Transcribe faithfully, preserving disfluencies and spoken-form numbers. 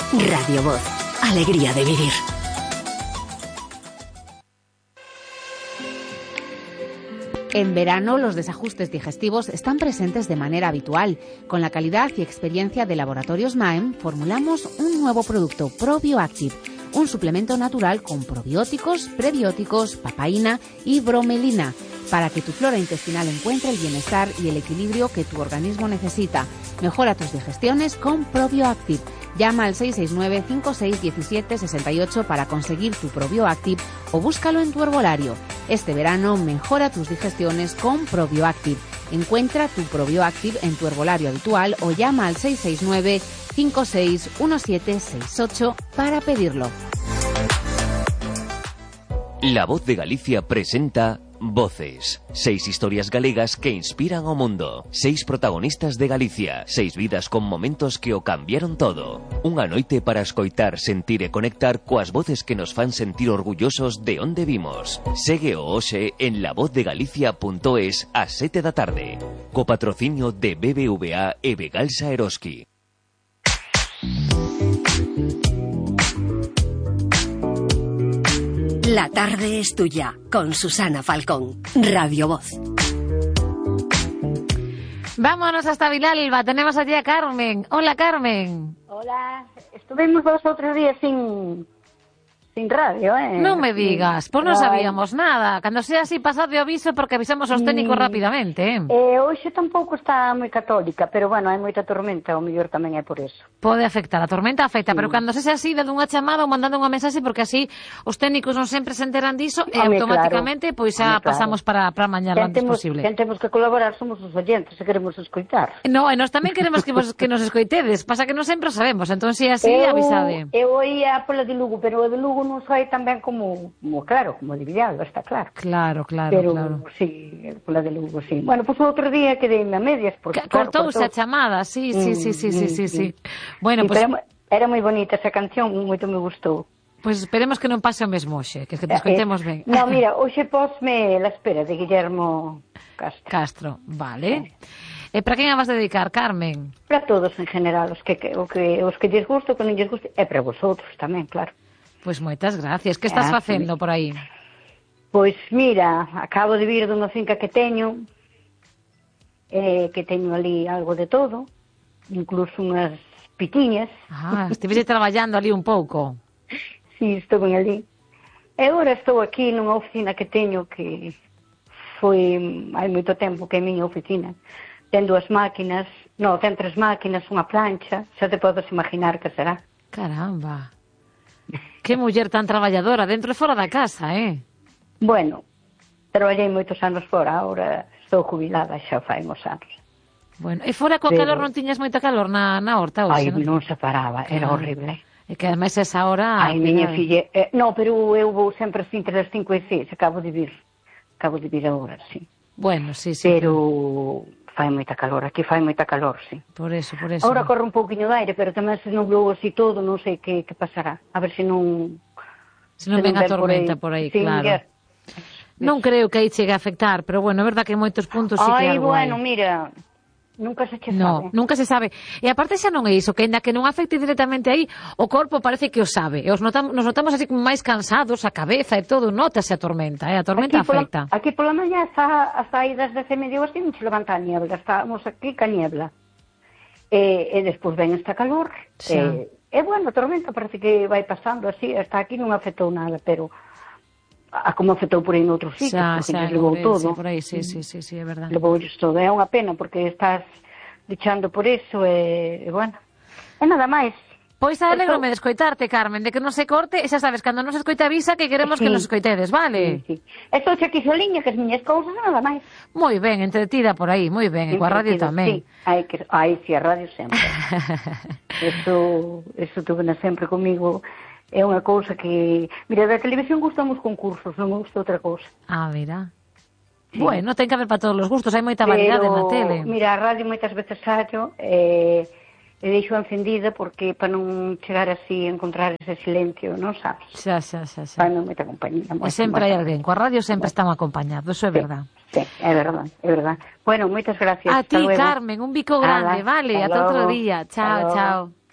Radio Voz. Alegría de vivir. En verano, los desajustes digestivos están presentes de manera habitual. Con la calidad y experiencia de Laboratorios Maem, formulamos un nuevo producto, ProbioActive, un suplemento natural con probióticos, prebióticos, papaína y bromelina, para que tu flora intestinal encuentre el bienestar y el equilibrio que tu organismo necesita. Mejora tus digestiones con ProbioActive. Llama al seis seis nueve, cinco seis uno siete, seis ocho para conseguir tu ProbioActive o búscalo en tu herbolario. Este verano mejora tus digestiones con ProbioActive. Encuentra tu ProbioActive en tu herbolario habitual o llama al seis seis nueve, cinco seis uno siete, seis ocho para pedirlo. La Voz de Galicia presenta Voces. Seis historias galegas que inspiran ao mundo. Seis protagonistas de Galicia. Seis vidas con momentos que o cambiaron todo. Unha noite para escoitar, sentir e conectar coas voces que nos fan sentir orgullosos de onde vimos. Segue o hoxe en lavozdegalicia punto es ás sete da tarde. Co patrocinio de B B V A e Begalsa Eroski. La tarde es tuya, con Susana Falcón, Radio Voz. Vámonos hasta Vilalba, tenemos allí a Carmen. Hola, Carmen. Hola, estuvimos dos o tres días sin, sin radio, eh? Non me digas, pois non sabíamos nada. Cando sea así, pasad de aviso porque avisamos aos técnicos mm, rapidamente, eh? eh hoxe tampouco está moi católica, pero bueno, hai moita tormenta, o mellor tamén é por eso. Pode afectar, a tormenta afecta, sí. Pero cando se sea así, dando unha chamada ou mandando unha mensaxe, porque así os técnicos non sempre se enteran diso e Home, automáticamente, claro. Pois xa pasamos claro. para, para mañar lo antes temos, posible. Quen temos que colaborar somos os oyentes, se queremos escoitar. No, e nós tamén queremos que, vos, que nos escoitedes, pasa que non sempre sabemos, entón se así, eu, avisade. Eu oía pola de Lugo, pero o de Lugo non sai tamén como, como claro, como de Villalba, está claro. Claro, claro, pero, claro. sí, pola de Lugo, sí. Bueno, pois pues, outro día quedei a medias, porque C claro, cortouse a chamada, sí, sí, sí, sí, sí, sí, sí. Bueno, sí, pois pues, era, era moi bonita esa canción, moito me gustou. Pois pues esperemos que non pase o mesmo hoxe, que, que te escoitemos ben. No, mira, hoxe posme La espera de Guillermo Castro. Castro, vale. E para quen a vas dedicar, Carmen? Para todos en general, os que, o que, os que lles gusto, que non lles guste, e para vosotros tamén, claro. Pois moitas gracias. Que estás ah, facendo por aí? Pois mira, acabo de vir dunha finca que teño, eh, que teño ali algo de todo, incluso unhas pitiñas. Ah, estivese traballando ali un pouco. Sí, estou ben ali. E agora estou aquí nunha oficina que teño que foi hai moito tempo que é a miña oficina. Ten dúas máquinas, non, ten tres máquinas, unha plancha, xa te podes imaginar que será. Caramba. Que muller tan traballadora, dentro e fora da casa, eh? Bueno, traballei moitos anos fora, agora estou jubilada xa fai uns anos. Bueno, e fora coa Pero... calor non tiñas moita calor na, na horta? Ai, non, non se paraba, era claro. Horrible. E que ademais esa hora... Ai, miña filla... Eh, no, pero eu vou sempre así entre as cinco e seis, acabo de vir. Acabo de vir agora, sí. Bueno, sí, sí. Pero... fai moita calor, aquí fai moita calor, sí. Por eso, por eso. Ahora corre un pouquiño de aire, pero tamén se nublou así todo, non sei que, que pasará. A ver se non... Se non ven a tormenta por aí, por aí claro. Ninguén. Non creo que aí chegue a afectar, pero bueno, é verdad que en moitos puntos sí que Ai, algo bueno, hai. Mira... Nunca se che no, sabe. Nunca se sabe. E aparte xa non é iso, que ainda que non afecte directamente aí, o corpo parece que o sabe. E os notamos, nos notamos así como máis cansados, a cabeza e todo, notase a tormenta, eh? A tormenta aquí afecta. Pola, aquí pola mañá está, hasta aí desde hace medio así non se levanta a niebla, estamos aquí ca niebla. E, e despois ven esta calor, e, e bueno, a tormenta parece que vai pasando así, hasta aquí non afectou nada, pero... a como afectou por aí noutros sitios, xa, porque xa, levou todo. Por aí, sí, sí, sí, sí, é verdade. Levou todo, é unha pena, porque estás luchando por iso, e, e bueno, é nada máis. Pois alegrome de escoitarte, Carmen, de que non se corte, e xa sabes, cando non se escoita avisa que queremos sí. que nos escoitedes, vale? Sí, sí. Estou aquí soliña, que as miñas cousas, nada máis. Moi ben, entretida por aí, moi ben, e coa radio tamén. Sí, hai que, hai, si, a radio sempre. eso, eso tuve sempre comigo. É unha cousa que... Mira, da televisión gustan os concursos, non me gusta outra cousa. Ah, mira. Sí. Bueno, ten que haber para todos os gustos, hai moita variedade na tele. Mira, a radio moitas veces sallo e, e deixo encendida porque para non chegar así a encontrar ese silencio, non sabes? Xa, xa, xa, xa. Fai moita compañía. E sempre hai alguén, coa radio sempre estamos acompañados, eso é sí, verdad. Sí, é verdad, é verdad. Bueno, moitas gracias. A ti, Carmen, un bico grande, vale, ata outro día. Chao, chao.